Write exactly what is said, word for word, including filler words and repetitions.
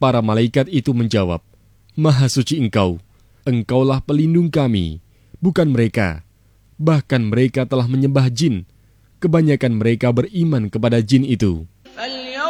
Para malaikat itu menjawab, "Maha suci Engkau, Engkaulah pelindung kami, bukan mereka. Bahkan mereka telah menyembah jin. Kebanyakan mereka beriman kepada jin itu."